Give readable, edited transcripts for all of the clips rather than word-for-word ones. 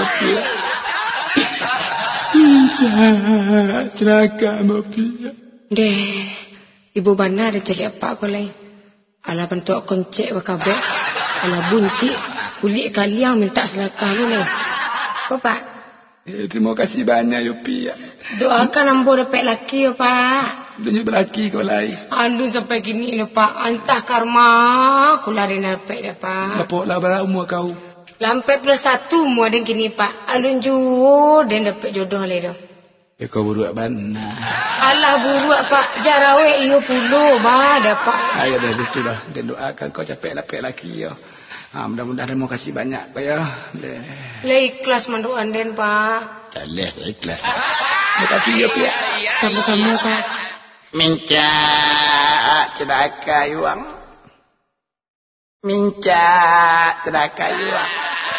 Pia. Minca celaka mo Pia. Deh, ibu bana ada cari apa kau lain? Ala bentuk koncek wakabe, ala bunci, kulit kaliang minta selakah kau lain. Kau Pak? Terima kasih banyak yo Pia. Doakan ambo dapat laki yo Pak. Dunia berlaki kau lain. Aduh sampai gini lo Pak, antah karma, aku lari dapat dah Pak. Lapoklah berapa umur kau? Lampai plus 1 umur dan gini Pak. Alun juo dan dapat jodoh le dah. Ya kau buruak bana. Alah buruak Pak, jarawe iyo puluh bah dapat. Ayo dah itulah. Dan doakan kau capek laki yo. Mudah-mudahan terima kasih banyak Pak ya. Le ikhlas manduan den Pak. Jalah ikhlas. Terima kasih ya Pia. Sama-sama Pak. Minca cedaka yuang. Minca cedaka yuang.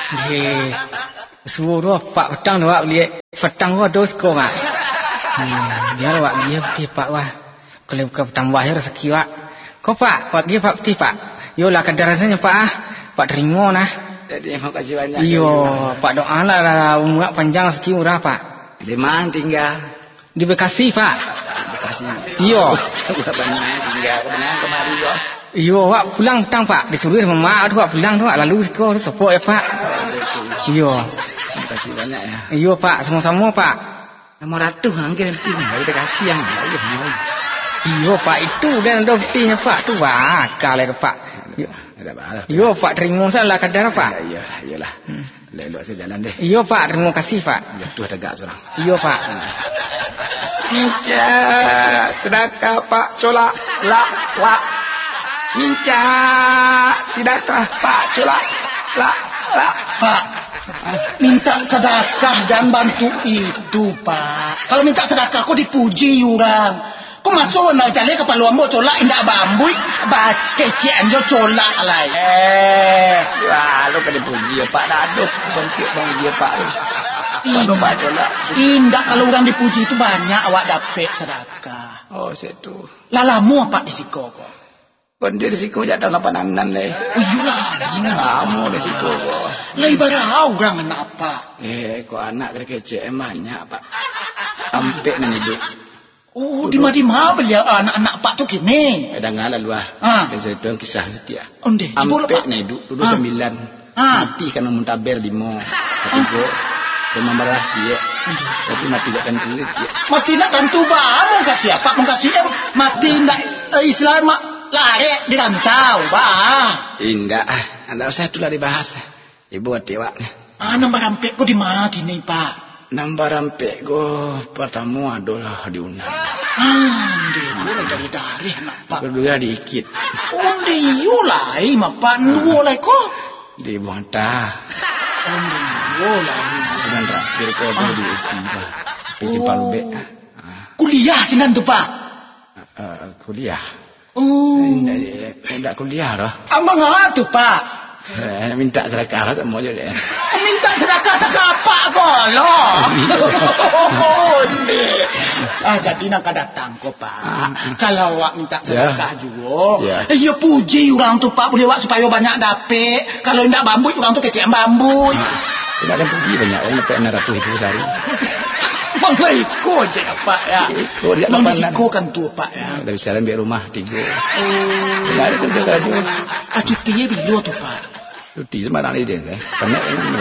Suruh Pak petang dah lihat petang gua dos kau mak. Biar awak dia peti Pak wah. Kalau bukan petang wahir rezeki wak. Kau Pak dia Pak peti Pak. Yolah kadar rasanya Pak ah. Pak terima nah. Jadi terima kasih banyak. Iyo Pak doa lah umur panjang rezeki murah Pak. Di mana tinggal? Di Bekasi Pak. Bekasi. Iyo. Banyak tinggal kemari yo. Iyo wak pulang tang Pak. Disuruh sama mak tu wak pulang tu wak lalu sekolah tu support ya Pak. Iyo. Terima kasih banyak ya. Iyo Pak sama-sama Pak. Nomor ratu angkat penting. Kita kasih yang Iyo Pak itu dan ada buktinya Pak tu wak kalau Pak. Iyo Pak terima salah kadar Pak. Iyalah. Lelok saya jalan deh. Iyo Pak terima kasih Pak. Ya tu tegak seorang. Iyo Pak. Minca sedekah Pak Cola la. Minca sedekah Pak Cola la. Pak, minta sedekah dan bantu itu Pak. Kalau minta sedekah kok dipuji orang. Kau masuk nak jalan ke palu ambo colak indak bambui, kecik anjo colak lai. Wah, lu kena puji ya Pak Daduh, bangkit bang dia Pak. Kalau Pak colak. Indak kalau orang dipuji itu banyak awak dapat sedekah. Oh, situ. Lalamu apa risiko kau? Kon dia risiko jatuh lapanan le. Oh iyalah, kamu risiko kok. Lai barang orang anak apa? Kok anak kecik banyak Pak. Ampek nan hidup. Oh, di mana beliau anak-anak Pak tu kini? Ada ngalah luah. Dan saya tuang kisah setia. Onde, ampek na hidup, dulu 9. Mati karena muntaber 5. Ketiga, rumah merah dia. Tapi mati tak tentu dia. Mati nak tentu bah, kasih apa? Mengkasih mati nak Islam lari di rantau bah. Indah, anda usah itulah dibahas. Ibu hati awak. Nombor ampek kau di mana kini Pak? Nampak rampek go pertama adalah diundang. Dia boleh dari nak Pak. Kedua dikit. Oh dia lai mapan dua lai ko. Di Muanta. Oh dia lai. Sudah terakhir kau di Istiba. Di Palube. Kuliah sinan tu Pak. Kuliah. Oh. Tidak kuliah dah. Amang tu Pak. Minta sedekah tak mau je deh. Minta sedekah tak apa kau loh. Jadi nak datang kau Pak. Kalau awak minta sedekah juga, ya puji orang tu Pak boleh awak supaya banyak dapat. Kalau tidak bambu orang tu kecil bambu. Tidak ada puji banyak orang dapat 600 ribu sehari. Manglah ikut je Pak ya. Manglah ikut kan tu Pak ya. Tapi sekarang biar rumah 3. Tidak ada kerja lagi. Cuti bila tu Pak? Cuti sembarang ni dia. Banyak